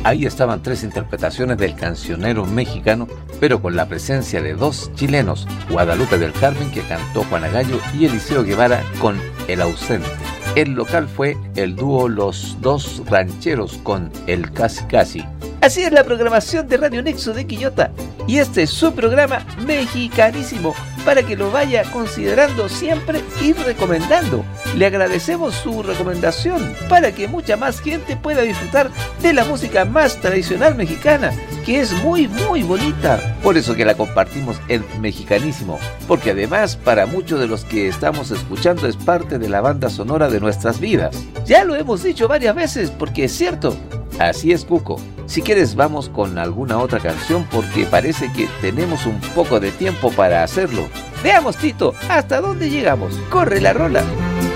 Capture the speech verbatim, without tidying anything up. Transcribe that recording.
Ahí estaban tres interpretaciones del cancionero mexicano, pero con la presencia de dos chilenos, Guadalupe del Carmen, que cantó Juana Gallo, y Eliseo Guevara con El ausente. El local fue el dúo Los Dos Rancheros con El Casi Casi. Así es la programación de Radio Nexo de Quillota, y este es su programa Mexicanísimo, para que lo vaya considerando siempre y recomendando. Le agradecemos su recomendación para que mucha más gente pueda disfrutar de la música más tradicional mexicana, que es muy muy bonita. Por eso que la compartimos en Mexicanísimo, porque además para muchos de los que estamos escuchando es parte de la banda sonora de nuestras vidas. Ya lo hemos dicho varias veces, porque es cierto. Así es, Cuco. Si quieres vamos con alguna otra canción, porque parece que tenemos un poco de tiempo para hacerlo. Veamos, Tito, ¿hasta dónde llegamos? ¡Corre la rola!